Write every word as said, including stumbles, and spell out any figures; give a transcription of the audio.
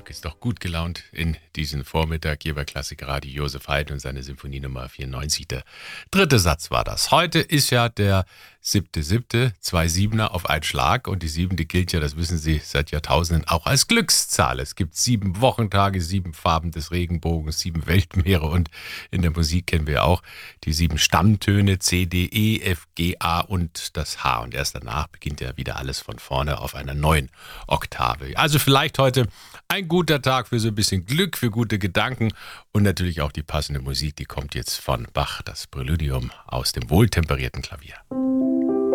Glück ist doch gut gelaunt in diesen Vormittag. Hier bei Klassikradio Josef Haydn und seine Symphonie Nummer vierundneunzig. Der dritte Satz war das. Heute ist ja der siebte siebte, zwei Siebener auf einen Schlag. Und die sieben, die gilt ja, das wissen Sie, seit Jahrtausenden auch als Glückszahl. Es gibt sieben Wochentage, sieben Farben des Regenbogens, sieben Weltmeere. Und in der Musik kennen wir auch die sieben Stammtöne C, D, E, F, G, A und das H. Und erst danach beginnt ja wieder alles von vorne auf einer neuen Oktave. Also vielleicht heute ein guter Tag für so ein bisschen Glück, für gute Gedanken und natürlich auch die passende Musik, die kommt jetzt von Bach, das Präludium aus dem wohltemperierten Klavier.